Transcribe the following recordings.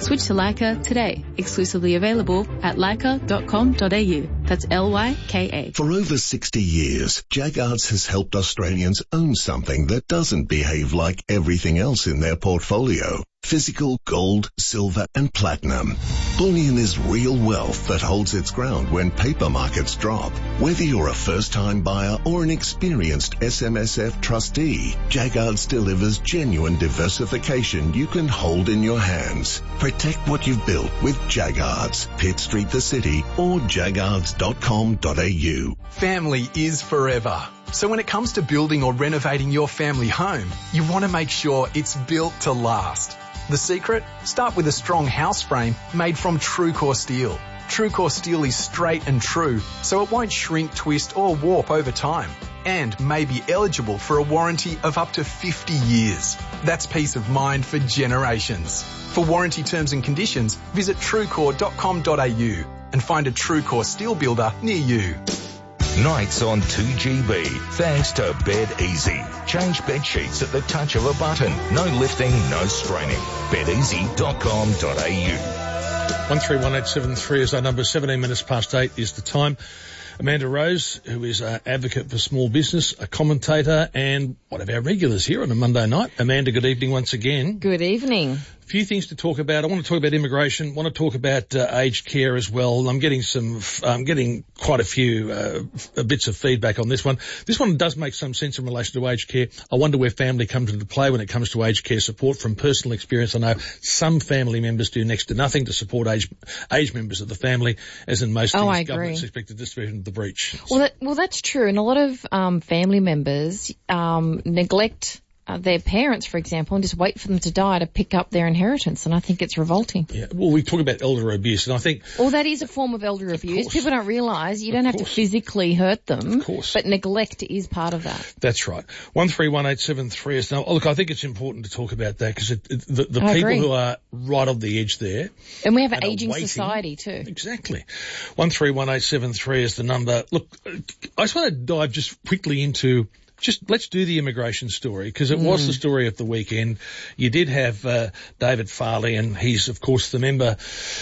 Switch to Leica today. Exclusively available at leica.com.au. That's Lyka. For over 60 years, Jaggards has helped Australians own something that doesn't behave like everything else in their portfolio. Physical gold, silver and platinum. Bullion is real wealth that holds its ground when paper markets drop. Whether you're a first-time buyer or an experienced SMSF trustee, Jaggards delivers genuine diversification you can hold in your hands. Protect what you've built with Jaggards. Pitt Street, the city, or jaggards.com.au. Family is forever. So when it comes to building or renovating your family home, you want to make sure it's built to last. The secret? Start with a strong house frame made from TrueCore steel. TrueCore steel is straight and true, so it won't shrink, twist or warp over time, and may be eligible for a warranty of up to 50 years. That's peace of mind for generations. For warranty terms and conditions, visit truecore.com.au and find a TrueCore steel builder near you. Nights on 2GB, thanks to Bed Easy. Change bed sheets at the touch of a button. No lifting, no straining. bedeasy.com.au. 131873 is our number. 17 minutes past 8 is the time. Amanda Rose, who is an advocate for small business, a commentator, and one of our regulars here on a Monday night. Amanda, good evening once again. Good evening. A few things to talk about. I want to talk about immigration. I want to talk about aged care as well. I'm getting quite a few bits of feedback on this one. This one does make some sense in relation to aged care. I wonder where family comes into play when it comes to aged care support. From personal experience, I know some family members do next to nothing to support aged members of the family, as in most things, government's expected distribution of the breach. Well, that's true. And a lot of family members neglect their parents, for example, and just wait for them to die to pick up their inheritance. And I think it's revolting. Yeah. Well, we talk about elder abuse, and I think... Well, that is a form of elder abuse. People don't realise you don't have to physically hurt them, but neglect is part of that. That's right. 131873 is now... Oh, look, I think it's important to talk about that because the people agree. who are right on the edge there... And we have an ageing society too. Exactly. 131873 is the number. Look, I just want to dive just quickly into... let's do the immigration story, because it was the story of the weekend. You did have David Farley, and he's, of course, the member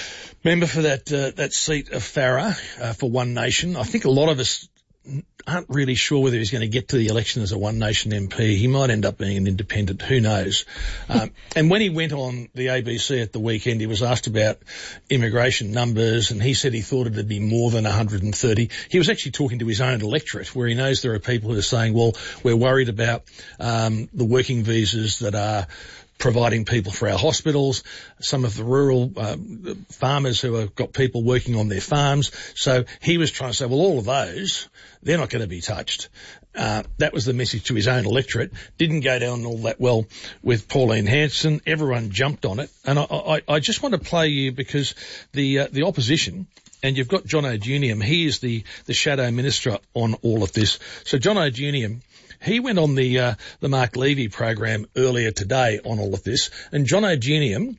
for that seat of Farrer for One Nation. I think a lot of us aren't really sure whether he's going to get to the election as a One Nation MP. He might end up being an independent. Who knows? And when he went on the ABC at the weekend, he was asked about immigration numbers, and he said he thought it'd be more than 130. He was actually talking to his own electorate, where he knows there are people who are saying, well, we're worried about the working visas that are providing people for our hospitals, some of the rural farmers who have got people working on their farms. So he was trying to say, well, all of those, they're not going to be touched. That was the message to his own electorate. Didn't go down all that well with Pauline Hanson. Everyone jumped on it. And I just want to play you, because the opposition, and you've got John O'Duniam, he is the shadow minister on all of this. So John O'Duniam, he went on the Mark Levy program earlier today on all of this, and John O'Duniam,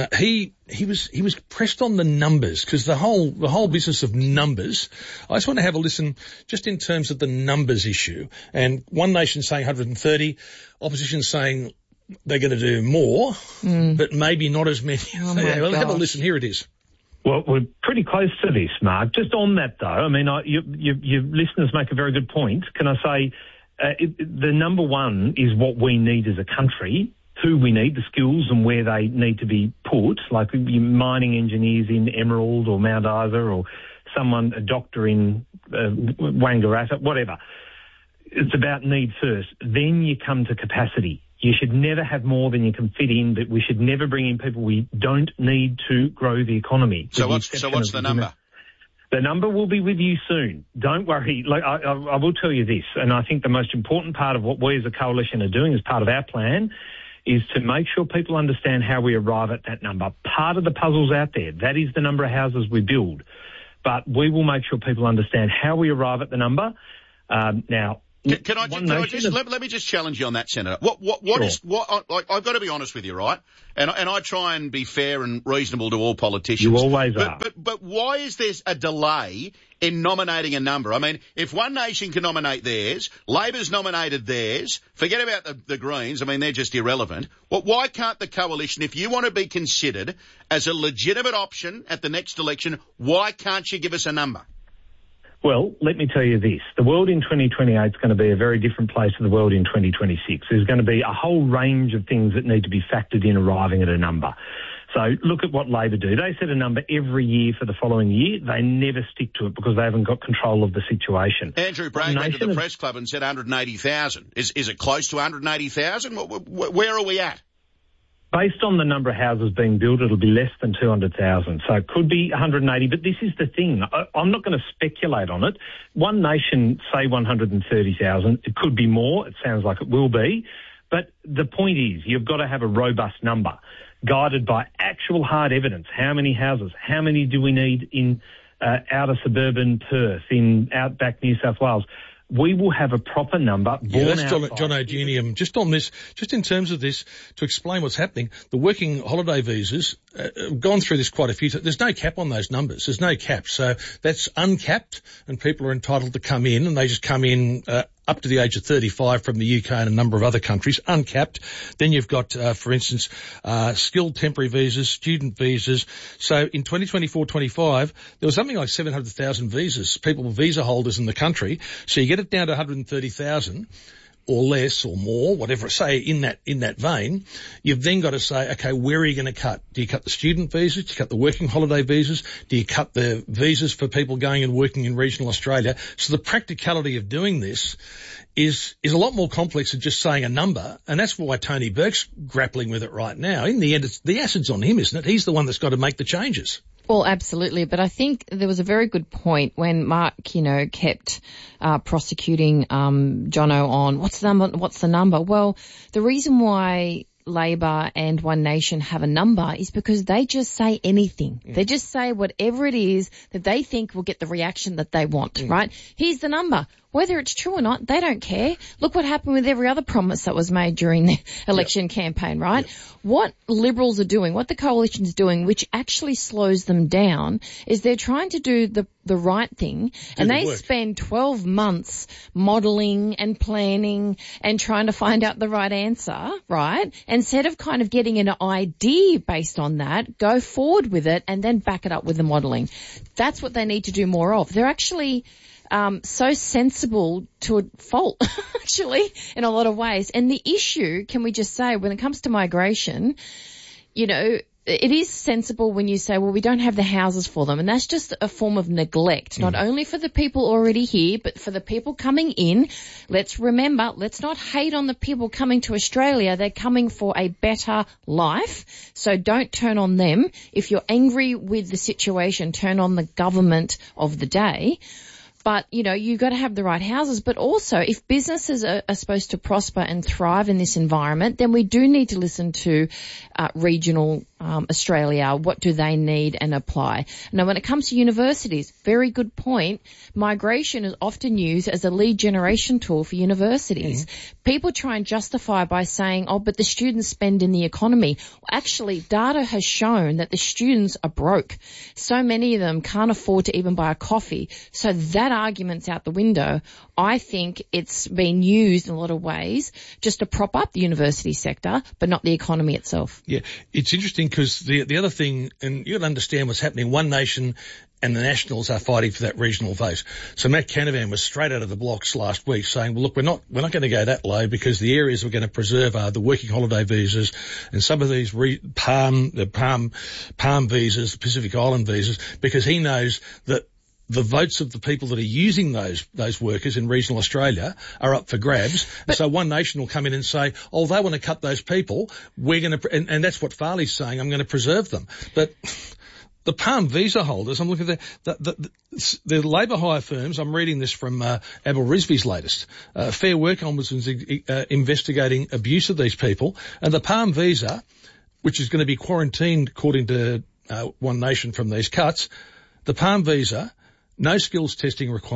he was pressed on the numbers, because the whole business of numbers. I just want to have a listen just in terms of the numbers issue. And One Nation saying 130, opposition saying they're going to do more, but maybe not as many. Oh Well, have a listen. Here it is. Well, we're pretty close to this, Mark. Just on that, though, I mean, your listeners make a very good point. Can I say the number one is what we need as a country, who we need, the skills and where they need to be put, like mining engineers in Emerald or Mount Isa, or a doctor in Wangaratta, whatever. It's about need first. Then you come to capacity. You should never have more than you can fit in, but we should never bring in people we don't need to grow the economy. So what's the number? The number will be with you soon. Don't worry. Like I will tell you this, and I think the most important part of what we as a coalition are doing as part of our plan is to make sure people understand how we arrive at that number. Part of the puzzle's out there. That is the number of houses we build. But we will make sure people understand how we arrive at the number. Now, Let me just challenge you on that, Senator. I've got to be honest with you, right? And I try and be fair and reasonable to all politicians. You always are. But why is there a delay in nominating a number? I mean, if One Nation can nominate theirs, Labor's nominated theirs, forget about the Greens, I mean, they're just irrelevant. Well, why can't the coalition, if you want to be considered as a legitimate option at the next election, why can't you give us a number? Well, let me tell you this. The world in 2028 is going to be a very different place to the world in 2026. There's going to be a whole range of things that need to be factored in arriving at a number. So look at what Labor do. They set a number every year for the following year. They never stick to it because they haven't got control of the situation. Andrew Bragg went to the press club and said 180,000. Is it close to 180,000? Where are we at? Based on the number of houses being built, it'll be less than 200,000. So it could be 180, but this is the thing. I'm not going to speculate on it. One Nation say 130,000. It could be more. It sounds like it will be. But the point is, you've got to have a robust number guided by actual hard evidence. How many houses? How many do we need in outer suburban Perth, in outback New South Wales? We will have a proper number. Yeah, that's John O'Genium. Just on this, just in terms of this, to explain what's happening, the working holiday visas, gone through this quite a few times. There's no cap on those numbers. There's no cap. So that's uncapped, and people are entitled to come in, and they just come in up to the age of 35 from the UK and a number of other countries, uncapped. Then you've got, for instance, skilled temporary visas, student visas. So in 2024-25, there was something like 700,000 visas, people with visa holders in the country. So you get it down to 130,000 or less or more, whatever, say in that vein. You've then got to say, okay, where are you going to cut? Do you cut the student visas? Do you cut the working holiday visas? Do you cut the visas for people going and working in regional Australia? So the practicality of doing this is a lot more complex than just saying a number, and that's why Tony Burke's grappling with it right now. In the end, the acid's on him, isn't it? He's the one that's got to make the changes. Well, absolutely. But I think there was a very good point when Mark, kept prosecuting Jono on what's the number? Well, the reason why Labor and One Nation have a number is because they just say anything. They just say whatever it is that they think will get the reaction that they want, right? Here's the number. Whether it's true or not, they don't care. Look what happened with every other promise that was made during the election campaign, right? What Liberals are doing, what the coalition's doing, which actually slows them down, is they're trying to do the right thing, and they spend 12 months modelling and planning and trying to find out the right answer, right? Instead of kind of getting an idea based on that, go forward with it and then back it up with the modelling. That's what they need to do more of. They're actually so sensible to a fault, actually, in a lot of ways. And the issue, can we just say, when it comes to migration, it is sensible when you say, well, we don't have the houses for them. And that's just a form of neglect, not only for the people already here, but for the people coming in. Let's remember, let's not hate on the people coming to Australia. They're coming for a better life. So don't turn on them. If you're angry with the situation, turn on the government of the day. But, you've got to have the right houses. But also, if businesses are supposed to prosper and thrive in this environment, then we do need to listen to regional Australia. What do they need and apply? Now, when it comes to universities, very good point. Migration is often used as a lead generation tool for universities. People try and justify by saying, but the students spend in the economy. Actually, data has shown that the students are broke. So many of them can't afford to even buy a coffee. So that argument's out the window. I think it's been used in a lot of ways just to prop up the university sector, but not the economy itself. Yeah, it's interesting because the other thing, and you'll understand what's happening, One Nation and the Nationals are fighting for that regional vote. So Matt Canavan was straight out of the blocks last week saying, well, look, we're not going to go that low because the areas we're going to preserve are the working holiday visas and some of these palm visas, the Pacific Island visas, because he knows that the votes of the people that are using those workers in regional Australia are up for grabs. So One Nation will come in and say, they want to cut those people. We're going to, and that's what Farley's saying. I'm going to preserve them. But the palm visa holders, I'm looking at the labour hire firms. I'm reading this from Abel Rizvi's latest. Fair Work Ombudsman's investigating abuse of these people, and the palm visa, which is going to be quarantined according to One Nation from these cuts, the palm visa. No skills testing requirement,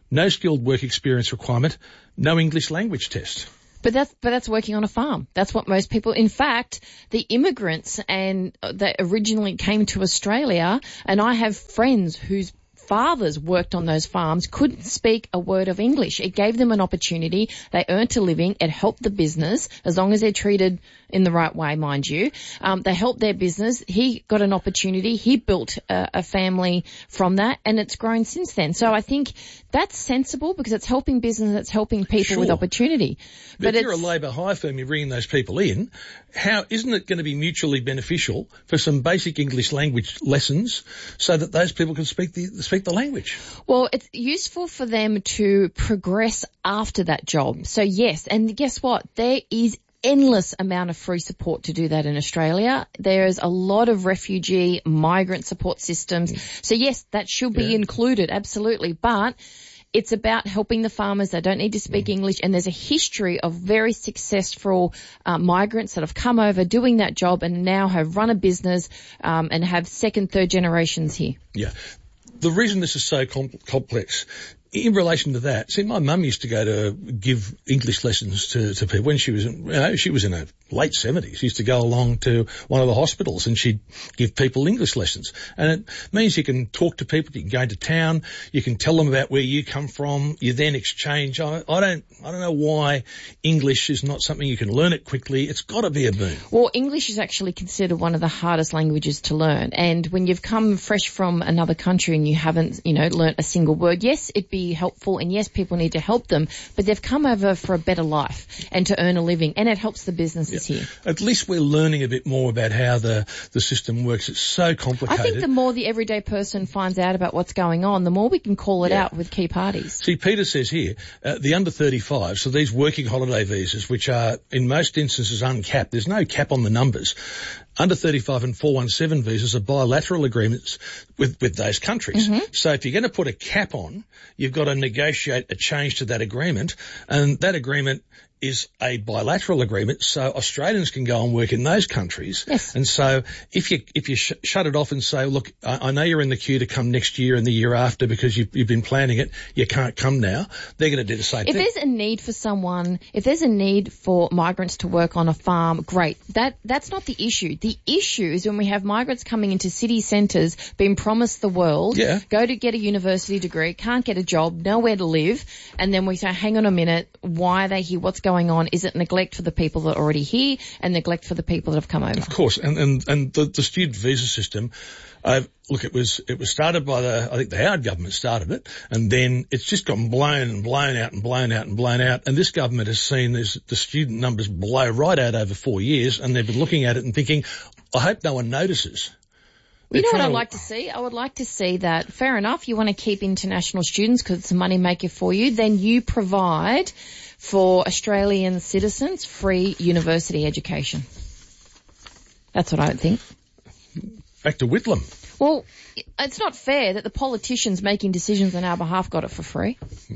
no skilled work experience requirement, no English language test. But that's working on a farm. That's what most people, in fact, the immigrants and that originally came to Australia, and I have friends whose fathers worked on those farms, couldn't speak a word of English. It gave them an opportunity. They earned a living. It helped the business, as long as they're treated in the right way, mind you. They helped their business. He got an opportunity. He built a family from that, and it's grown since then. So I think that's sensible because it's helping business, it's helping people with opportunity. But if you're a labour hire firm, you're bringing those people in, how isn't it going to be mutually beneficial for some basic English language lessons so that those people can speak the language? Well, it's useful for them to progress after that job. So yes, and guess what? There is endless amount of free support to do that in Australia. There's a lot of refugee, migrant support systems. So yes, that should be included, absolutely. But it's about helping the farmers. They don't need to speak English. And there's a history of very successful migrants that have come over doing that job and now have run a business and have second, third generations here. Yeah. The reason this is so complex, in relation to that, see, my mum used to go to give English lessons to people when she was in her late 70s. She used to go along to one of the hospitals and she'd give people English lessons. And it means you can talk to people, you can go into town, you can tell them about where you come from, you then exchange. I don't know why English is not something you can learn it quickly. It's got to be a boon. Well, English is actually considered one of the hardest languages to learn. And when you've come fresh from another country and you haven't, learnt a single word, yes, it'd be helpful and yes, people need to help them, but they've come over for a better life and to earn a living, and it helps the businesses here. At least we're learning a bit more about how the system works. It's so complicated. I think the more the everyday person finds out about what's going on, the more we can call it out with key parties. See, Peter says here, the under 35, so these working holiday visas, which are in most instances uncapped, there's no cap on the numbers. Under 35 and 417 visas are bilateral agreements with those countries. Mm-hmm. So if you're going to put a cap on, you've got to negotiate a change to that agreement, and that agreement is a bilateral agreement, so Australians can go and work in those countries. Yes. And so if you shut it off and say, look, I know you're in the queue to come next year and the year after because you've been planning it, you can't come now, they're going to do the same thing. If there's a need for someone, if there's a need for migrants to work on a farm, great. That's not the issue. The issue is when we have migrants coming into city centres, being promised the world, go to get a university degree, can't get a job, nowhere to live, and then we say, hang on a minute, why are they here? What's going on? Is it neglect for the people that are already here and neglect for the people that have come over? Of course, and the student visa system, look, it was started by I think the Howard government started it, and then it's just gone blown out, and this government has seen the student numbers blow right out over 4 years, and they've been looking at it and thinking, I hope no one notices. You know what I'd like to see? I would like to see that, fair enough, you want to keep international students because it's a money maker for you, then you provide for Australian citizens free university education. That's what I would think. Back to Whitlam. Well, it's not fair that the politicians making decisions on our behalf got it for free.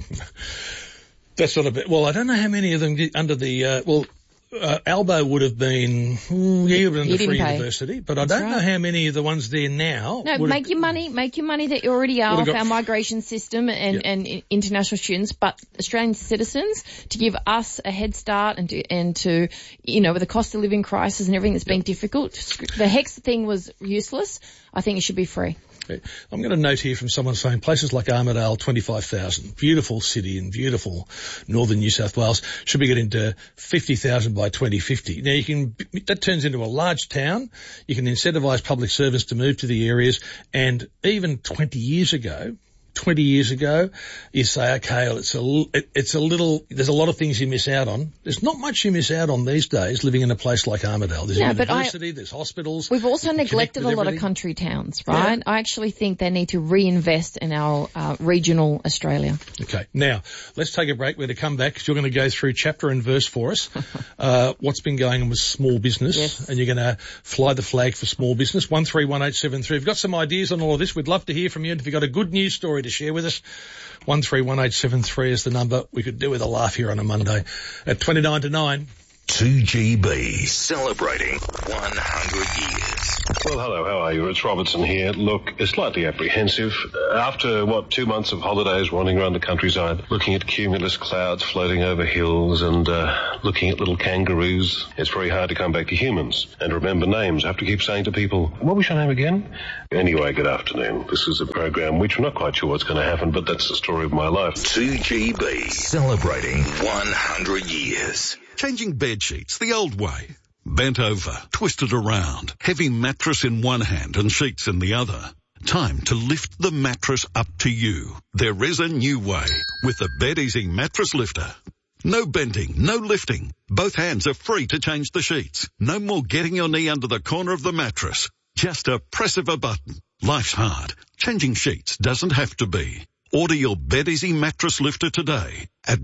That's not a bit. Well, I don't know how many of them under the, Albo would have been, he would have been under free university, but I don't know how many of the ones there now. No, make your money that you already are off our migration system and international students, but Australian citizens to give us a head start and to with the cost of living crisis and everything that's been difficult. The HECS thing was useless. I think it should be free. I'm going to note here from someone saying places like Armidale, 25,000, beautiful city in beautiful northern New South Wales, should be getting to 50,000 by 2050. Now that turns into a large town. You can incentivise public servants to move to the areas, and even 20 years ago, you say, okay, well, it's a little, there's a lot of things you miss out on. There's not much you miss out on these days living in a place like Armidale. There's university, there's hospitals. We've also neglected a lot of country towns, right? Yeah. I actually think they need to reinvest in our regional Australia. Okay. Now, let's take a break. We're going to come back because you're going to go through chapter and verse for us. What's been going on with small business. Yes. And you're going to fly the flag for small business. 131873. If you've got some ideas on all of this, we'd love to hear from you. And if you've got a good news story to share with us, 131873 is the number. We could do with a laugh here on a Monday at 29 to 9. 2GB, celebrating 100 years. Well, hello, how are you? Rich Robertson here. Look, slightly apprehensive. After, 2 months of holidays wandering around the countryside, looking at cumulus clouds floating over hills and looking at little kangaroos, it's very hard to come back to humans and remember names. I have to keep saying to people, what was your name again? Anyway, good afternoon. This is a program which we're not quite sure what's going to happen, but that's the story of my life. 2GB, celebrating 100 years. Changing bed sheets the old way. Bent over, twisted around, heavy mattress in one hand and sheets in the other. Time to lift the mattress up to you. There is a new way with the Bed Easy Mattress Lifter. No bending, no lifting. Both hands are free to change the sheets. No more getting your knee under the corner of the mattress. Just a press of a button. Life's hard. Changing sheets doesn't have to be. Order your Bed Easy Mattress Lifter today at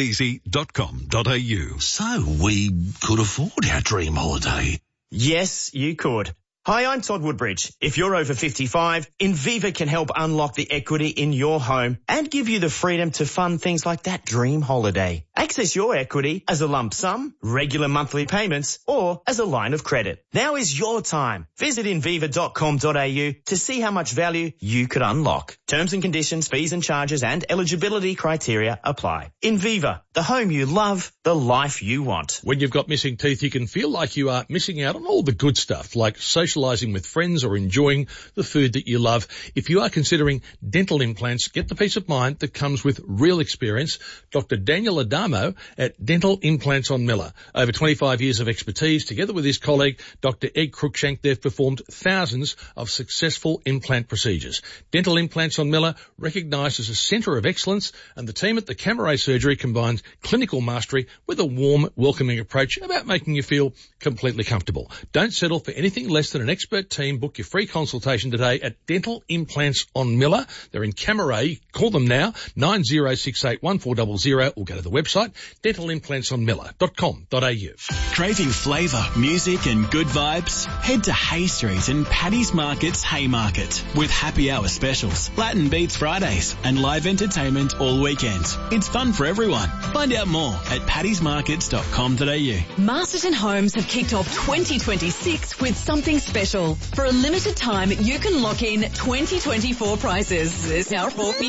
bedeasy.com.au. So we could afford our dream holiday. Yes, you could. Hi, I'm Todd Woodbridge. If you're over 55, Inviva can help unlock the equity in your home and give you the freedom to fund things like that dream holiday. Access your equity as a lump sum, regular monthly payments, or as a line of credit. Now is your time. Visit inviva.com.au to see how much value you could unlock. Terms and conditions, fees and charges and eligibility criteria apply. Inviva, the home you love, the life you want. When you've got missing teeth, you can feel like you are missing out on all the good stuff, like socializing with friends or enjoying the food that you love. If you are considering dental implants, get the peace of mind that comes with real experience. Dr. Daniel Adamo at Dental Implants on Miller. Over 25 years of expertise, together with his colleague, Dr. Ed Cruikshank, they've performed thousands of successful implant procedures. Dental Implants on Miller, recognised as a centre of excellence, and the team at the Camaray Surgery combines clinical mastery with a warm, welcoming approach about making you feel completely comfortable. Don't settle for anything less than an expert team. Book your free consultation today at Dental Implants on Miller. They're in Camaray. Call them now, 90681400, or go to the website, dentalimplantsonmiller.com.au. Craving flavour, music and good vibes? Head to Hay Street and Paddy's Market's Haymarket with happy hour specials, Latin Beats Fridays and live entertainment all weekend. It's fun for everyone. Find out more at paddysmarkets.com.au. Masterton Homes have kicked off 2026 with something special. For a limited time, you can lock in 2024 prices. There's now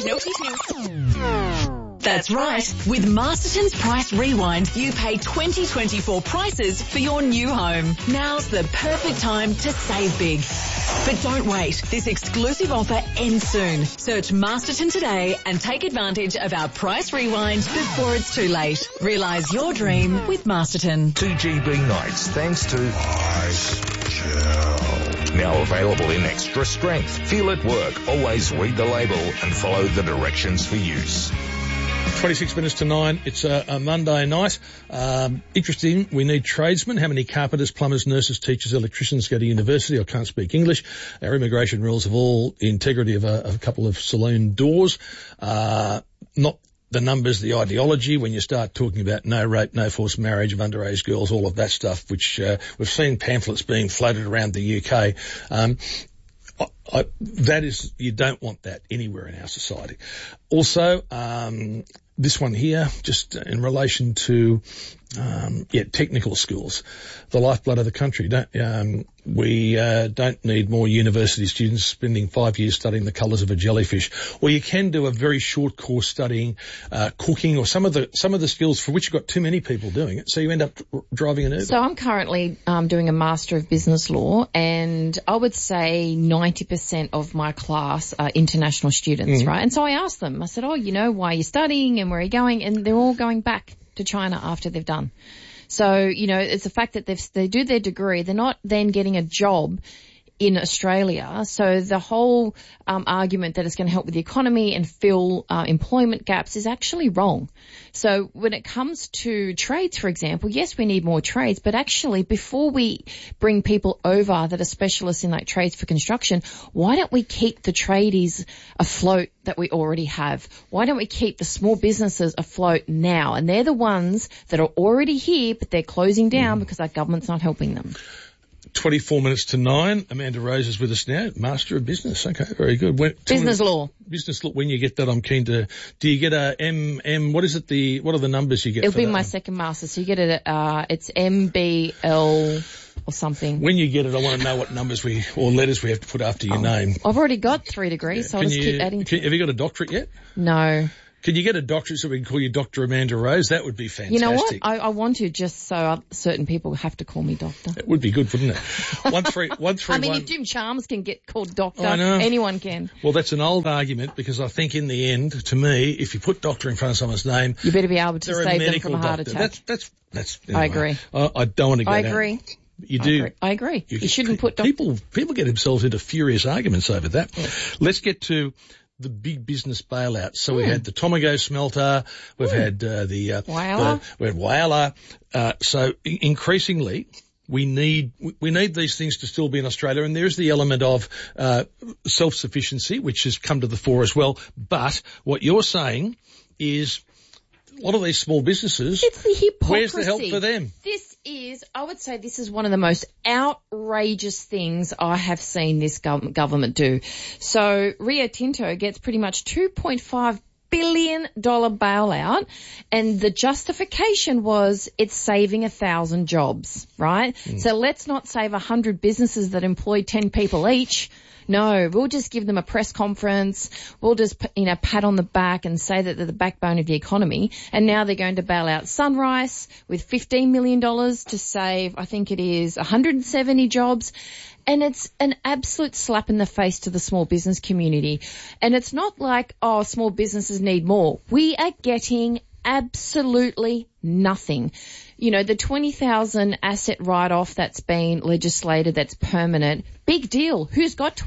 That's right. With Masterton's Price Rewind, you pay 2024 prices for your new home. Now's the perfect time to save big. But don't wait. This exclusive offer ends soon. Search Masterton today and take advantage of our Price Rewind before it's too late. Realise your dream with Masterton. 2GB nights thanks to Ice Gel. Now available in extra strength. Feel it work. Always read the label and follow the directions for use. 26 minutes to 9. It's a Monday night. Interesting. We need tradesmen. How many carpenters, plumbers, nurses, teachers, electricians go to university or can't speak English? Our immigration rules have all integrity of a couple of saloon doors. Not the numbers, the ideology. When you start talking about no rape, no forced marriage of underage girls, all of that stuff, which we've seen pamphlets being floated around the UK. You don't want that anywhere in our society. Also, this one here, just in relation to, technical schools, the lifeblood of the country. We don't need more university students spending 5 years studying the colours of a jellyfish. Or you can do a very short course studying cooking or some of the skills for which you've got too many people doing it, so you end up driving an Uber. So I'm currently doing a Master of Business Law, and I would say 90% of my class are international students, right? And so I asked them, I said, why are you studying and where are you going? And they're all going back to China after they've done. So, it's the fact that they do their degree. They're not then getting a job in Australia. So the whole argument that it's going to help with the economy and fill employment gaps is actually wrong. So when it comes to trades, for example, yes, we need more trades, but actually before we bring people over that are specialists in like trades for construction, why don't we keep the tradies afloat that we already have? Why don't we keep the small businesses afloat now? And they're the ones that are already here, but they're closing down because our government's not helping them. 24 minutes to 9. Amanda Rose is with us now, Master of Business. Okay, very good. Business law. Business law. When you get that, I'm keen to. Do you get a what is it? What are the numbers you get? It'll be my second master. So you get it. It's MBL. or something. When you get it, I want to know what numbers or letters we have to put after your name. I've already got 3 degrees, so I'll just keep adding. Have you got a doctorate yet? No. Can you get a doctorate so we can call you Dr. Amanda Rose? That would be fantastic. You know what? I want to, just so certain people have to call me doctor. It would be good, wouldn't it? 131. I mean, if Jim Chalmers can get called doctor, I know. anyone can. Well, that's an old argument because I think in the end, to me, if you put doctor in front of someone's name, you better be able to save them from a heart attack. That's. Anyway, I agree. I don't want to go I down. agree. You do. I agree. You shouldn't put people get themselves into furious arguments over that. Yeah. Let's get to the big business bailouts. So we had the Tomago smelter, we've had we had Whyalla. So increasingly we need these things to still be in Australia, and there's the element of self-sufficiency which has come to the fore as well. But what you're saying is a lot of these small businesses, it's the hypocrisy. Where's the help for them? I would say this is one of the most outrageous things I have seen this government do. So Rio Tinto gets pretty much $2.5 billion bailout, and the justification was it's saving 1,000 jobs, right? So let's not save 100 businesses that employ 10 people each. No, we'll just give them a press conference. We'll just, pat on the back and say that they're the backbone of the economy. And now they're going to bail out Sunrise with $15 million to save, I think it is 170 jobs. And it's an absolute slap in the face to the small business community. And it's not like, small businesses need more. We are getting absolutely nothing. The 20,000 asset write-off that's been legislated, that's permanent, big deal. Who's got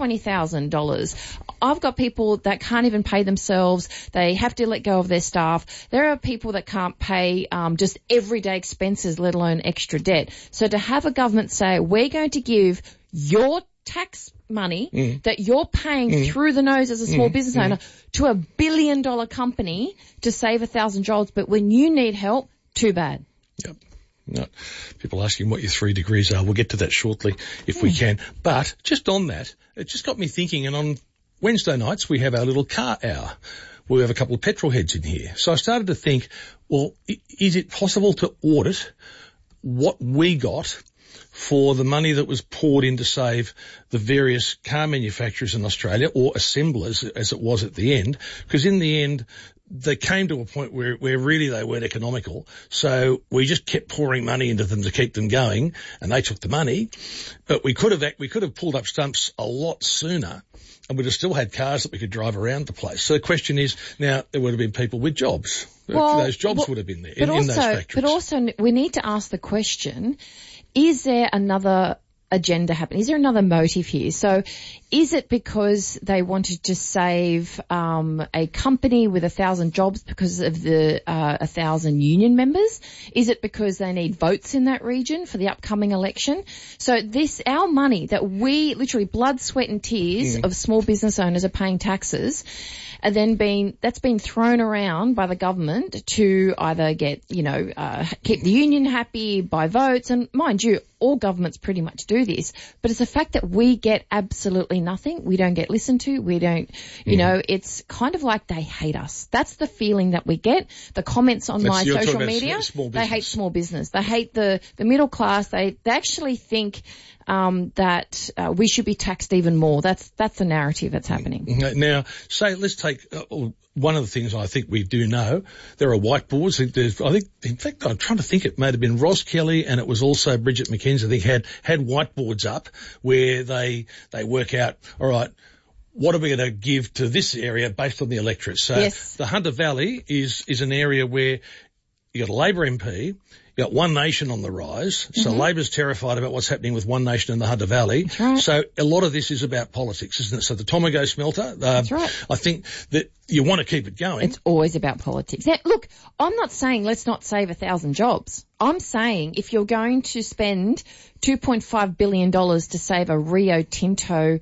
$20,000? I've got people that can't even pay themselves. They have to let go of their staff. There are people that can't pay just everyday expenses, let alone extra debt. So to have a government say, we're going to give your tax money that you're paying through the nose as a small business owner to a $1 billion company to save 1,000 jobs, but when you need help, too bad. Yep. No. People asking what your 3 degrees are. We'll get to that shortly if we can. But just on that, it just got me thinking, and on Wednesday nights we have our little car hour. We have a couple of petrol heads in here. So I started to think, well, is it possible to audit what we got for the money that was poured in to save the various car manufacturers in Australia, or assemblers as it was at the end? Because in the end, they came to a point where really they weren't economical. So we just kept pouring money into them to keep them going, and they took the money. But we could have pulled up stumps a lot sooner, and we'd have still had cars that we could drive around the place. So the question is, now there would have been people with jobs. Those jobs would have been there in those factories. But also we need to ask the question, is there another agenda happening? Is there another motive here? So is it because they wanted to save a company with 1,000 jobs because of the 1,000 union members? Is it because they need votes in that region for the upcoming election? So our money that we literally blood, sweat and tears of small business owners are paying taxes, and then that's been thrown around by the government to either get, keep the union happy, buy votes. And mind you, all governments pretty much do this, but it's the fact that we get absolutely nothing. We don't get listened to. We don't, it's kind of like they hate us. That's the feeling that we get. The comments on my social media, they hate small business. They hate the middle class. They actually think that we should be taxed even more. That's the narrative that's happening. Now, let's take one of the things I think we do know. There are whiteboards. In fact, I'm trying to think. It may have been Ros Kelly, and it was also Bridget McKenzie. I think had whiteboards up where they work out, all right, what are we going to give to this area based on the electorate? So the Hunter Valley is an area where you got a Labor MP. You got One Nation on the rise, so Labor's terrified about what's happening with One Nation in the Hunter Valley. That's right. So a lot of this is about politics, isn't it? So the Tomago smelter, That's right. I think that you want to keep it going. It's always about politics. Now, look, I'm not saying let's not save 1,000 jobs. I'm saying if you're going to spend $2.5 billion to save a Rio Tinto,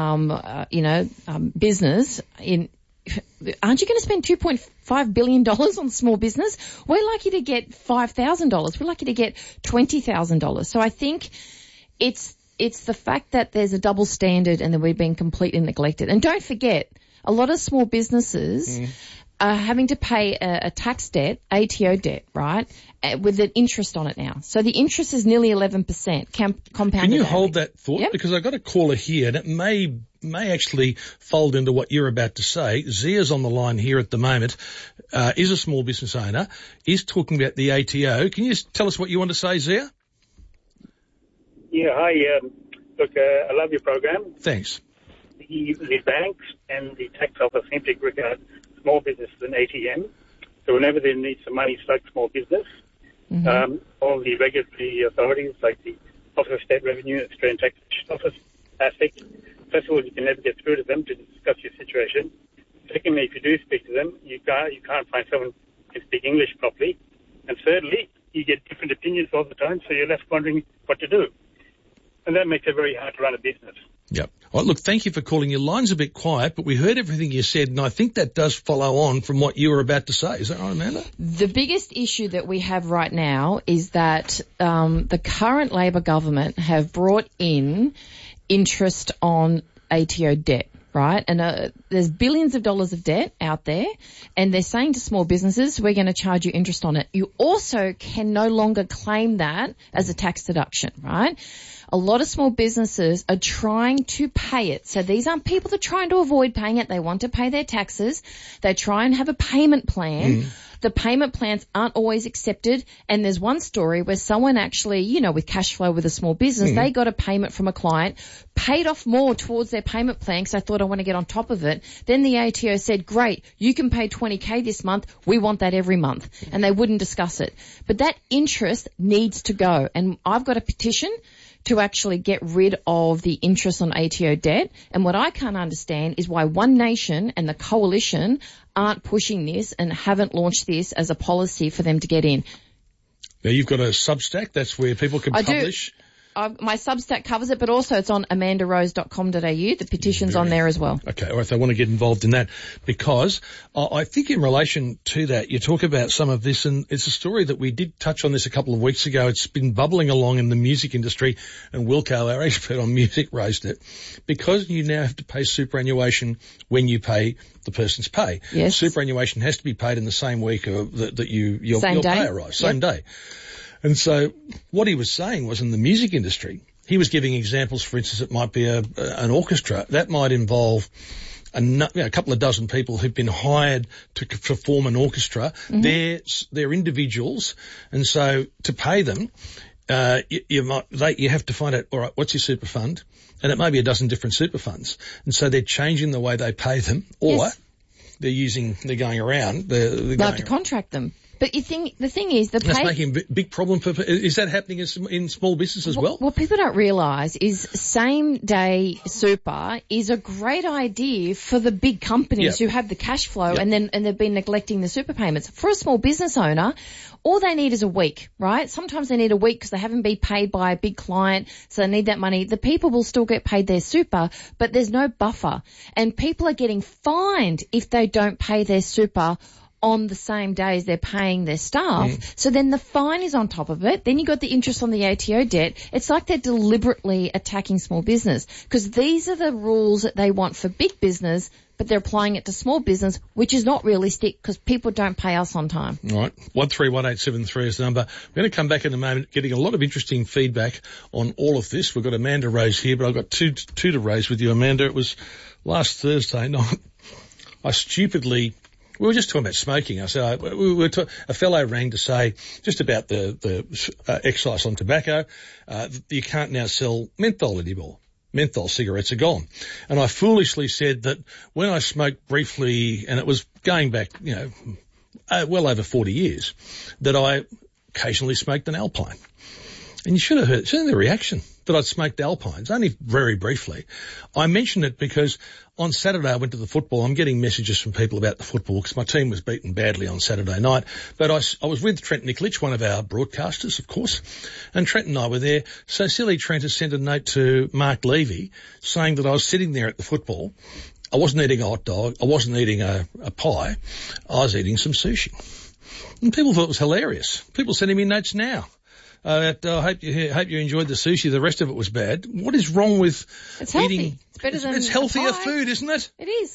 business aren't you going to spend $2.5 billion on small business? We're lucky to get $5,000. We're lucky to get $20,000. So I think it's the fact that there's a double standard and that we've been completely neglected. And don't forget, a lot of small businesses are having to pay a tax debt, ATO debt, right, with an interest on it now. So the interest is nearly 11% compounded. Can you hold that thought? Yep. Because I've got a caller here, and it may actually fold into what you're about to say. Zia's on the line here at the moment, is a small business owner, is talking about the ATO. Can you just tell us what you want to say, Zia? Yeah, hi. Look, I love your program. Thanks. The banks and the tax office seem to regard small business as an ATM. So whenever they need some money, it's like small business. All the regulatory authorities, like the Office of State Revenue, Australian Taxation Office, ASIC, first of all, you can never get through to them to discuss your situation. Secondly, if you do speak to them, you can't find someone who can speak English properly. And thirdly, you get different opinions all the time, so you're left wondering what to do. And that makes it very hard to run a business. Yep. Well, look, thank you for calling. Your line's a bit quiet, but we heard everything you said, and I think that does follow on from what you were about to say. Is that right, Amanda? The biggest issue that we have right now is that the current Labor government have brought in interest on ATO debt. Right? And there's billions of dollars of debt out there, and they're saying to small businesses, we're going to charge you interest on it. You also can no longer claim that as a tax deduction, right? A lot of small businesses are trying to pay it. So these aren't people that are trying to avoid paying it. They want to pay their taxes. They try and have a payment plan. The payment plans aren't always accepted. And there's one story where someone actually, with cash flow with a small business, they got a payment from a client, paid off more towards their payment plan because I thought I want to get on top of it. Then the ATO said, great, you can pay $20,000 this month. We want that every month. And they wouldn't discuss it. But that interest needs to go. And I've got a petition to actually get rid of the interest on ATO debt. And what I can't understand is why One Nation and the coalition aren't pushing this and haven't launched this as a policy for them to get in. Now, you've got a Substack. That's where people can publish. My Substack covers it, but also it's on amandarose.com.au. The petition's on there as well. Okay, all right, so I want to get involved in that because I think in relation to that, you talk about some of this, and it's a story that we did touch on this a couple of weeks ago. It's been bubbling along in the music industry, and Wilco, our expert on music, raised it. Because you now have to pay superannuation when you pay the person's pay. Yes. Superannuation has to be paid in the same week that your pay arrives, same day. And so what he was saying was in the music industry, he was giving examples. For instance, it might be an orchestra. That might involve a couple of dozen people who've been hired to perform an orchestra. They're individuals. And so to pay them, you have to find out, all right, what's your super fund? And it may be a dozen different super funds. And so they're changing the way they pay them, or they're going around. They'll have to contract them. But the thing is, that's making a big problem is that happening in small business as well? What people don't realise is same day super is a great idea for the big companies who have the cash flow and they've been neglecting the super payments. For a small business owner, all they need is a week, right? Sometimes they need a week because they haven't been paid by a big client, so they need that money. The people will still get paid their super, but there's no buffer. And people are getting fined if they don't pay their super on the same day as they're paying their staff. So then the fine is on top of it. Then you got the interest on the ATO debt. It's like they're deliberately attacking small business because these are the rules that they want for big business, but they're applying it to small business, which is not realistic because people don't pay us on time. All right. 131873 is the number. We're going to come back in a moment, getting a lot of interesting feedback on all of this. We've got Amanda Rose here, but I've got two to raise with you, Amanda. It was last Thursday night. We were just talking about smoking. I said, a fellow rang to say just about the excise on tobacco. You can't now sell menthol anymore. Menthol cigarettes are gone. And I foolishly said that when I smoked briefly, and it was going back, well over 40 years, that I occasionally smoked an Alpine. And you should have seen the reaction that I'd smoked Alpines, only very briefly. I mentioned it because on Saturday I went to the football. I'm getting messages from people about the football because my team was beaten badly on Saturday night. But I was with Trent Nikolic, one of our broadcasters, of course, and Trent and I were there. So silly Trent has sent a note to Mark Levy saying that I was sitting there at the football. I wasn't eating a hot dog. I wasn't eating a pie. I was eating some sushi. And people thought it was hilarious. People sending me notes now. I hope you enjoyed the sushi. The rest of it was bad. What is wrong with it's healthy. eating? It's better than it's healthier pie. food, isn't it? It is.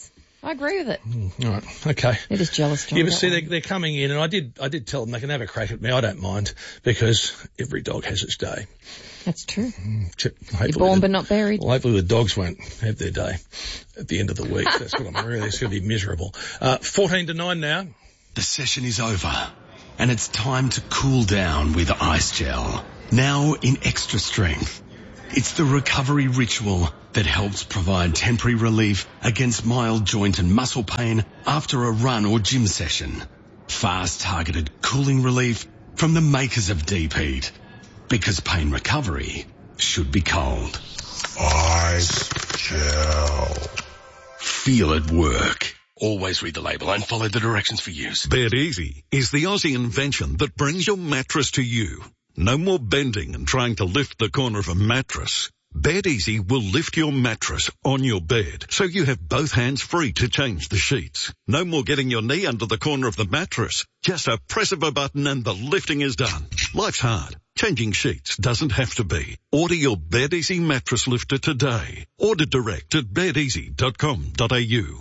I agree with it. All right. Okay. They're just jealous, John. Yeah, but see, they're coming in, and I did tell them they can have a crack at me. I don't mind, because every dog has its day. That's true. You're born but not buried. Well, hopefully the dogs won't have their day at the end of the week. That's what I'm really, it's going to be miserable. 14-9 now. The session is over, and it's time to cool down with Ice Gel. Now in extra strength. It's the recovery ritual that helps provide temporary relief against mild joint and muscle pain after a run or gym session. Fast targeted cooling relief from the makers of Deep Heat. Because pain recovery should be cold. Ice Gel. Feel it work. Always read the label and follow the directions for use. Bed Easy is the Aussie invention that brings your mattress to you. No more bending and trying to lift the corner of a mattress. Bed Easy will lift your mattress on your bed, so you have both hands free to change the sheets. No more getting your knee under the corner of the mattress. Just a press of a button and the lifting is done. Life's hard. Changing sheets doesn't have to be. Order your Bed Easy mattress lifter today. Order direct at bedeasy.com.au.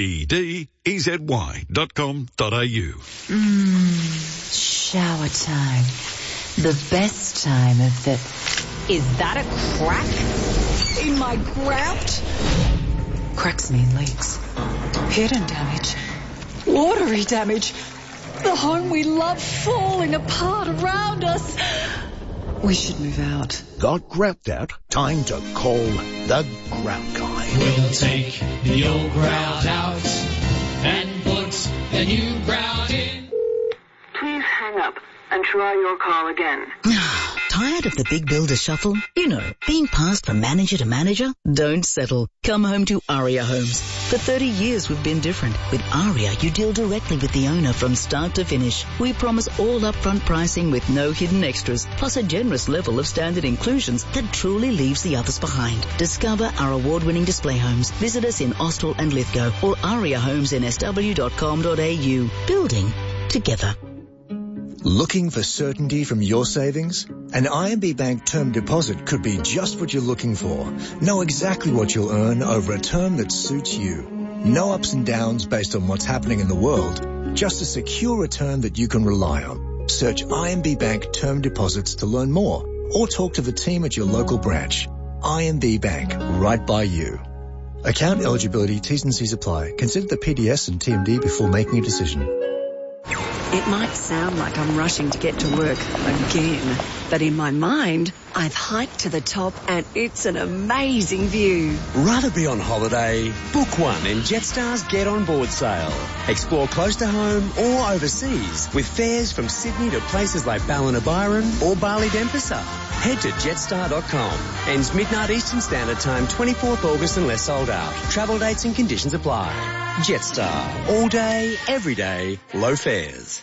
BDEZY.com.au. Shower time. The best time of the... Is that a crack in my grout? Cracks mean leaks. Hidden damage. Watery damage. The home we love falling apart around us. We should move out. Got grout out? Time to call the Grout Guy. We'll take the old grout out and put the new grout in. Please hang up and try your call again. Tired of the big builder shuffle? You know, being passed from manager to manager? Don't settle. Come home to Aria Homes. For 30 years we've been different. With Aria, you deal directly with the owner from start to finish. We promise all upfront pricing with no hidden extras, plus a generous level of standard inclusions that truly leaves the others behind. Discover our award-winning display homes. Visit us in Austell and Lithgow or ariahomesinSW.com.au. Building together. Looking for certainty from your savings? An IMB Bank term deposit could be just what you're looking for. Know exactly what you'll earn over a term that suits you. No ups and downs based on what's happening in the world. Just a secure return that you can rely on. Search IMB Bank term deposits to learn more or talk to the team at your local branch. IMB Bank, right by you. Account eligibility, T's and C's apply. Consider the PDS and TMD before making a decision. It might sound like I'm rushing to get to work again, but in my mind, I've hiked to the top and it's an amazing view. Rather be on holiday? Book one in Jetstar's Get On Board sale. Explore close to home or overseas with fares from Sydney to places like Ballina-Byron or Bali Denpasar. Head to jetstar.com. Ends midnight Eastern Standard Time, 24th August unless sold out. Travel dates and conditions apply. Jetstar. All day, every day, low fares.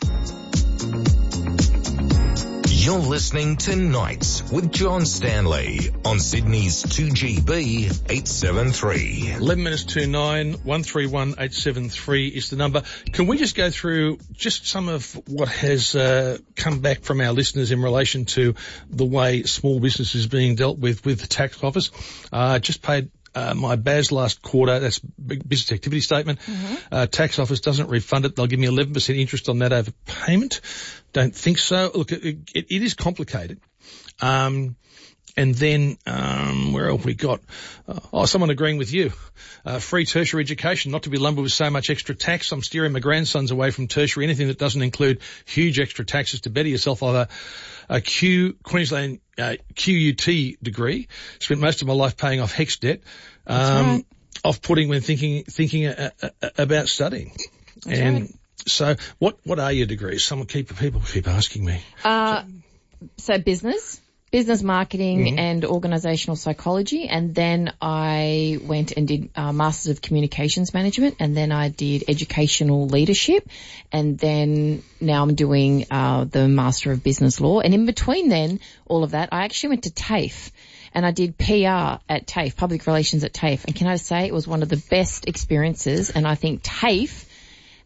You're listening to Nights with John Stanley on Sydney's 2GB 873. 11 minutes to 9, 131 873 is the number. Can we just go through just some of what has come back from our listeners in relation to the way small business is being dealt with the tax office? Just paid my BAS last quarter, that's business activity statement. Tax office doesn't refund it. They'll give me 11% interest on that over payment. Don't think so. Look, it is complicated. And then, where have we got? Someone agreeing with you. Free tertiary education, not to be lumbered with so much extra tax. I'm steering my grandsons away from tertiary. Anything that doesn't include huge extra taxes to better yourself. I have a Queensland QUT degree. Spent most of my life paying off HECS debt. Right. Off-putting when thinking about studying. That's and right. so, what are your degrees? People keep asking me. So business marketing and organisational psychology, and then I went and did Masters of Communications Management, and then I did Educational Leadership, and then now I'm doing the Master of Business Law. And in between then, all of that, I actually went to TAFE, and I did PR at TAFE, Public Relations at TAFE. And can I say it was one of the best experiences, and I think TAFE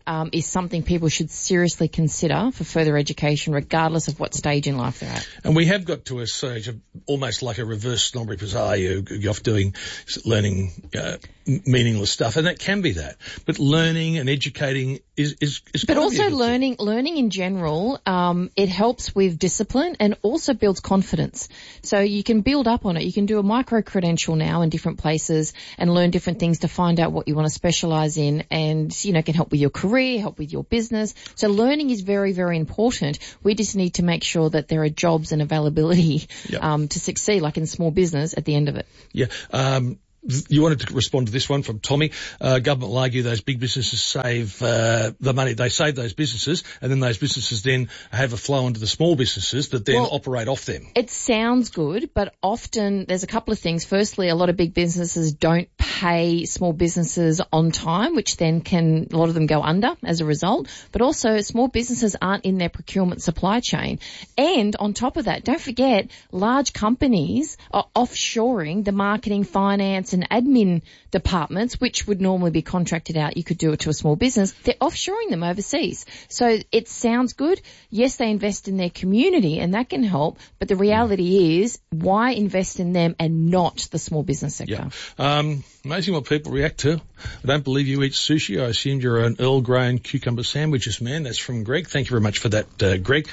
is something people should seriously consider for further education, regardless of what stage in life they're at. And we have got to a stage of almost like a reverse snobbery, because you're off learning meaningless stuff, and that can be that. But learning and educating is but also learning in general, it helps with discipline and also builds confidence. So you can build up on it. You can do a micro credential now in different places and learn different things to find out what you want to specialize in, and can help with your career, help with your business. So learning is very, very important. We just need to make sure that there are jobs and availability to succeed, like in small business at the end of it. Yeah. You wanted to respond to this one from Tommy. Government will argue those big businesses save the money. They save those businesses, and then those businesses then have a flow into the small businesses that then operate off them. It sounds good, but often there's a couple of things. Firstly, a lot of big businesses don't pay small businesses on time, which then a lot of them go under as a result. But also small businesses aren't in their procurement supply chain. And on top of that, don't forget, large companies are offshoring the marketing, finance and admin departments, which would normally be contracted out. You could do it to a small business. They're offshoring them overseas. So it sounds good. Yes, they invest in their community and that can help. But the reality is, why invest in them and not the small business sector? Yeah. Amazing what people react to. I don't believe you eat sushi. I assumed you're an Earl Grey and cucumber sandwiches man. That's from Greg. Thank you very much for that, Greg.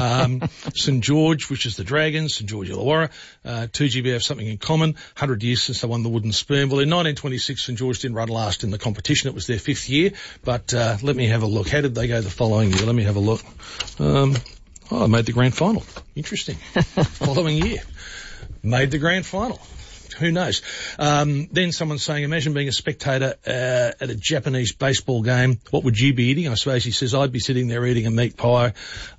St George, which is the Dragons, St George Illawarra. 2GB have something in common. 100 years since they won the wooden spoon. Well, in 1926, St George didn't run last in the competition. It was their 5th year. But let me have a look. How did they go the following year? Let me have a look. I made the grand final. Interesting. Following year. Made the grand final. Who knows? Then someone's saying, imagine being a spectator at a Japanese baseball game. What would you be eating? I suppose he says, I'd be sitting there eating a meat pie.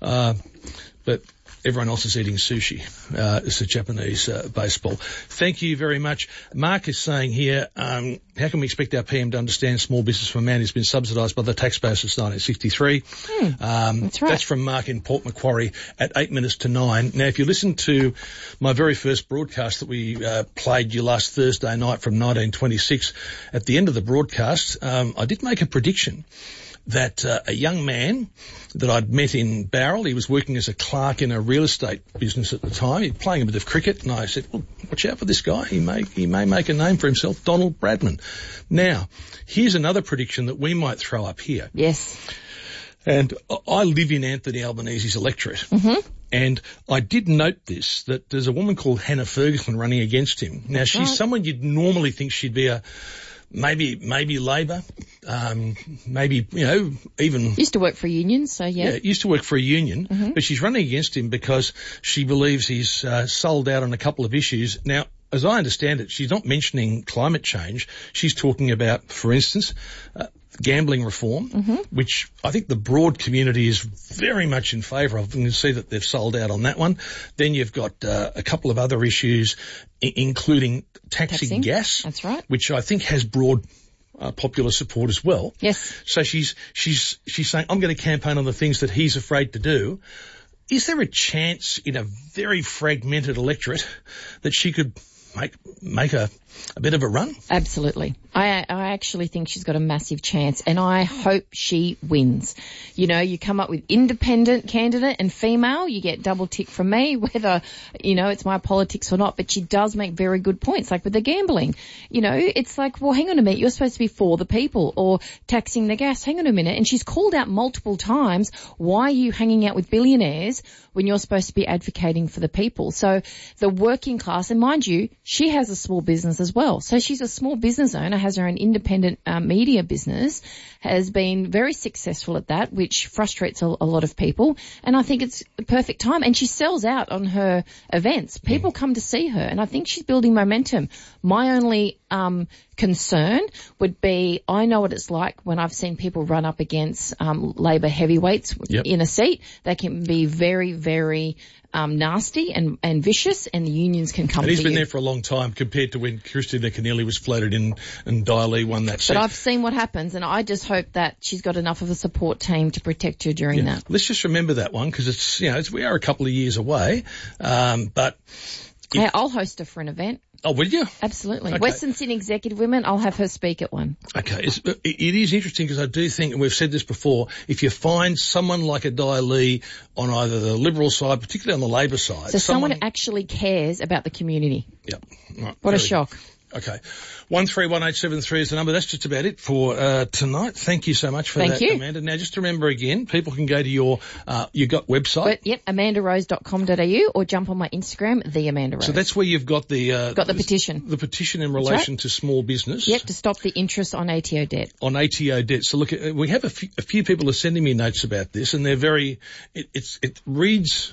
But everyone else is eating sushi. It's a Japanese baseball. Thank you very much. Mark is saying here, how can we expect our PM to understand small business from a man who's been subsidised by the taxpayer since 1963? That's right. That's from Mark in Port Macquarie at 8 minutes to 9. Now, if you listen to my very first broadcast that we played you last Thursday night from 1926, at the end of the broadcast, I did make a prediction that a young man that I'd met in Bowral, he was working as a clerk in a real estate business at the time. He was playing a bit of cricket, and I said, well, watch out for this guy. He may make a name for himself, Donald Bradman. Now, here's another prediction that we might throw up here. Yes. And I live in Anthony Albanese's electorate. Mm-hmm. And I did note this, that there's a woman called Hannah Ferguson running against him. Now, she's someone you'd normally think she'd be maybe Labor, maybe, even... Used to work for a union, so yeah. Yeah, used to work for a union, but she's running against him because she believes he's sold out on a couple of issues. Now, as I understand it, she's not mentioning climate change. She's talking about, for instance, gambling reform, which I think the broad community is very much in favour of. You can see that they've sold out on that one. Then you've got a couple of other issues, including taxing gas. That's right. Which I think has broad popular support as well. Yes. So she's saying, I'm going to campaign on the things that he's afraid to do. Is there a chance in a very fragmented electorate that she could make a bit of a run? Absolutely. I actually think she's got a massive chance, and I hope she wins. You come up with independent candidate and female, you get double tick from me, whether, it's my politics or not, but she does make very good points, like with the gambling. It's like, well, hang on a minute, you're supposed to be for the people, or taxing the gas, hang on a minute. And she's called out multiple times, why are you hanging out with billionaires when you're supposed to be advocating for the people? So the working class, and mind you, she has a small business as well. So she's a small business owner, has her own independent media business, has been very successful at that, which frustrates a lot of people. And I think it's the perfect time. And she sells out on her events. People come to see her, and I think she's building momentum. My only concern would be, I know what it's like when I've seen people run up against Labor heavyweights in a seat. They can be very, very nasty and vicious, and the unions can come. And he's for been you. there for a long time compared to when Christina Keneally was floated in and Diley won that seat. But I've seen what happens, and I just hope that she's got enough of a support team to protect her during that. Let's just remember that one, because we are a couple of years away, but... I'll host her for an event. Oh, will you? Absolutely. Okay. Western Sydney Executive Women, I'll have her speak at one. Okay. It is interesting because I do think, and we've said this before, if you find someone like a Di Lee on either the Liberal side, particularly on the Labor side. So someone who actually cares about the community. Yep. Right, what a shock. Okay. 131873 is the number. That's just about it for tonight. Thank you so much for that, Amanda. Now, just to remember again, people can go to your website. Yep, amandarose.com.au or jump on my Instagram, the Amanda Rose. So that's where you've got the petition. The petition in relation to small business. Yep, to stop the interest on ATO debt. On ATO debt. So look, we have a few people are sending me notes about this, and they're very. It reads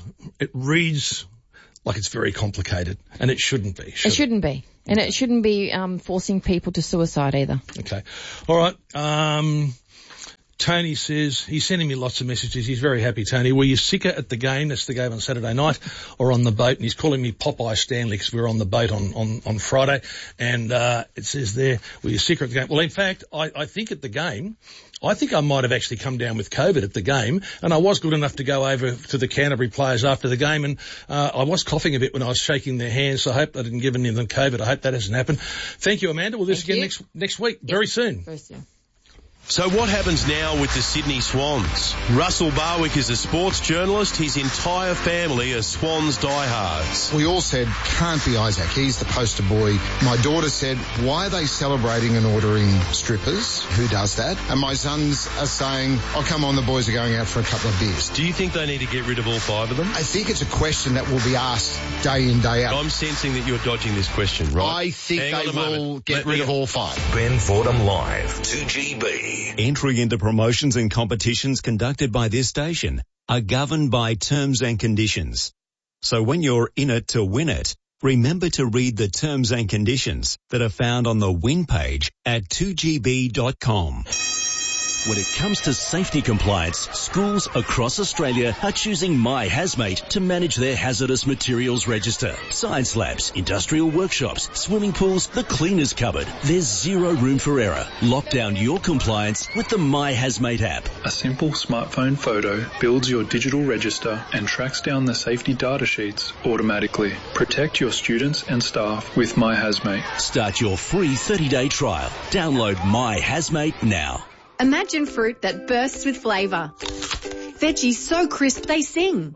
like it's very complicated, and it shouldn't be. It shouldn't be. And it shouldn't be forcing people to suicide either. Okay. All right. Tony says, he's sending me lots of messages. He's very happy, Tony. Were you sicker at the game? That's the game on Saturday night, or on the boat? And he's calling me Popeye Stanley because we were on the boat on Friday. And it says there, were you sicker at the game? Well, in fact, I think at the game, I think I might have actually come down with COVID at the game, and I was good enough to go over to the Canterbury players after the game, and I was coughing a bit when I was shaking their hands, so I hope I didn't give any of them COVID. I hope that hasn't happened. Thank you, Amanda. We'll do this again next week, very soon. Very soon. So what happens now with the Sydney Swans? Russell Barwick is a sports journalist. His entire family are Swans diehards. We all said, can't be Isaac. He's the poster boy. My daughter said, why are they celebrating and ordering strippers? Who does that? And my sons are saying, oh, come on, the boys are going out for a couple of beers. Do you think they need to get rid of all 5 of them? I think it's a question that will be asked day in, day out. I'm sensing that you're dodging this question, right? I think they will get rid of all 5. Ben Fordham Live, 2GB. Entry into promotions and competitions conducted by this station are governed by terms and conditions. So when you're in it to win it, remember to read the terms and conditions that are found on the win page at 2gb.com. When it comes to safety compliance, schools across Australia are choosing My Hazmate to manage their hazardous materials register. Science labs, industrial workshops, swimming pools, the cleaners cupboard. There's zero room for error. Lock down your compliance with the My Hazmate app. A simple smartphone photo builds your digital register and tracks down the safety data sheets automatically. Protect your students and staff with My Hazmate. Start your free 30-day trial. Download My Hazmate now. Imagine fruit that bursts with flavour. Veggies so crisp they sing.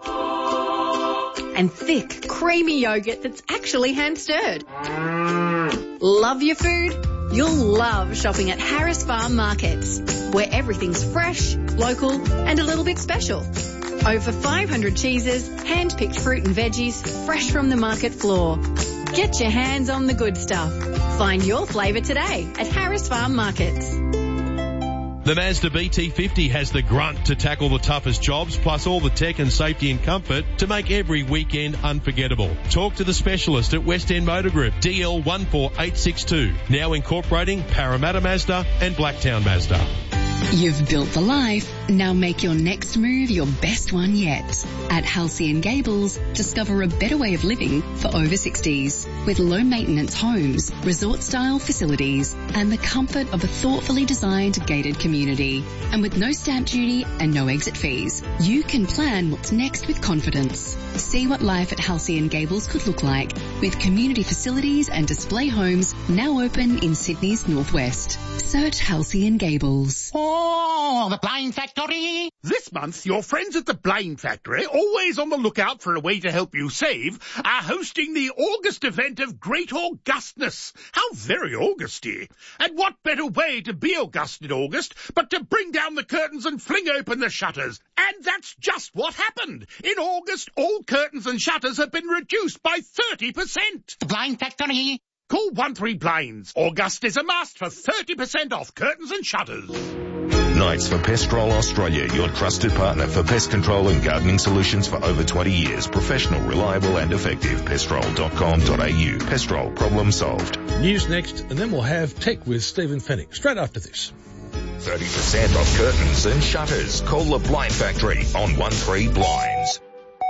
And thick, creamy yogurt that's actually hand-stirred. Love your food? You'll love shopping at Harris Farm Markets, where everything's fresh, local and a little bit special. Over 500 cheeses, hand-picked fruit and veggies, fresh from the market floor. Get your hands on the good stuff. Find your flavour today at Harris Farm Markets. The Mazda BT50 has the grunt to tackle the toughest jobs, plus all the tech and safety and comfort to make every weekend unforgettable. Talk to the specialist at West End Motor Group, DL 14862, now incorporating Parramatta Mazda and Blacktown Mazda. You've built the life. Now make your next move your best one yet. At Halcyon Gables, discover a better way of living for over 60s. With low maintenance homes, resort style facilities, and the comfort of a thoughtfully designed gated community. And with no stamp duty and no exit fees, you can plan what's next with confidence. See what life at Halcyon Gables could look like with community facilities and display homes now open in Sydney's northwest. Search Halcyon Gables. Oh, the Blind Factory! This month, your friends at the Blind Factory, always on the lookout for a way to help you save, are hosting the August event of Great Augustness. How very Augusty! And what better way to be August in August but to bring down the curtains and fling open the shutters? And that's just what happened. In August, all curtains and shutters have been reduced by 30%. The Blind Factory! Call 13 Blinds. August is a must for 30% off curtains and shutters. Nights for Pestrol Australia, your trusted partner for pest control and gardening solutions for over 20 years. Professional, reliable and effective. Pestrol.com.au. Pestrol, problem solved. News next, and then we'll have tech with Stephen Fennick straight after this. 30% off curtains and shutters. Call the Blind Factory on 13 Blinds.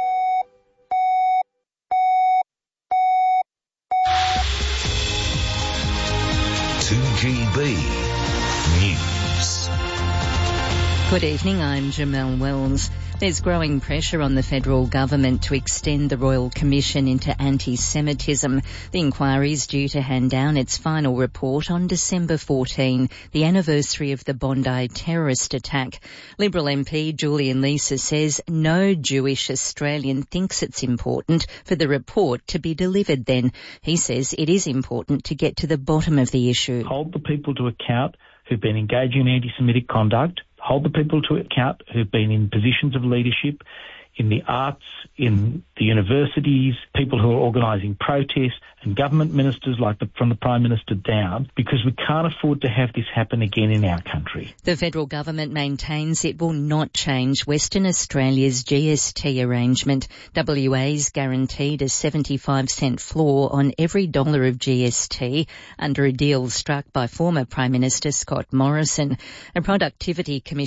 GB News. Good evening, I'm Jamelle Wells. There's growing pressure on the federal government to extend the Royal Commission into anti-Semitism. The inquiry is due to hand down its final report on December 14, the anniversary of the Bondi terrorist attack. Liberal MP Julian Leeser says no Jewish Australian thinks it's important for the report to be delivered then. He says it is important to get to the bottom of the issue. Hold the people to account who've been engaging in anti-Semitic conduct. Hold the people to account who've been in positions of leadership in the arts, in the universities, people who are organising protests, and government ministers from the Prime Minister down, because we can't afford to have this happen again in our country. The federal government maintains it will not change Western Australia's GST arrangement. WA's guaranteed a 75-cent floor on every dollar of GST under a deal struck by former Prime Minister Scott Morrison. A productivity commission